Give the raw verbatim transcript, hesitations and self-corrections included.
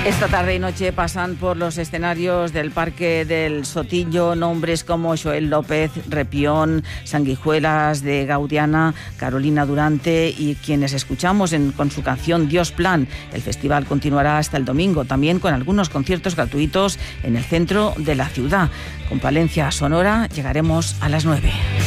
Esta tarde y noche pasan por los escenarios del Parque del Sotillo nombres como Joel López, Repión, Sanguijuelas de Gaudiana, Carolina Durante y quienes escuchamos en, con su canción Dios Plan. El festival continuará hasta el domingo, también con algunos conciertos gratuitos en el centro de la ciudad. Con Palencia Sonora llegaremos a las nueve.